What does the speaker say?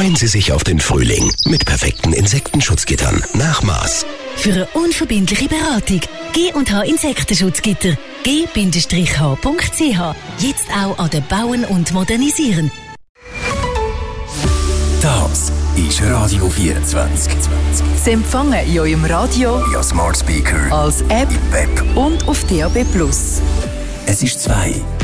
Freuen Sie sich auf den Frühling mit perfekten Insektenschutzgittern nach Maß. Für eine unverbindliche Beratung G&H Insektenschutzgitter g-h.ch. Jetzt auch an den Bauen und Modernisieren. Das ist Radio 24. Sie empfangen in eurem Radio, Ja, Smart Speaker, als App im Web und auf DAB+. Es ist 2.